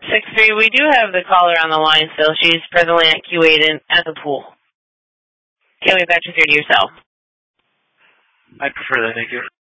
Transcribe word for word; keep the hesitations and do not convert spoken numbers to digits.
six three, we do have the caller on the line still. She's presently at Q eight in, at the pool. Can't we patch you through to yourself? I prefer that, thank you.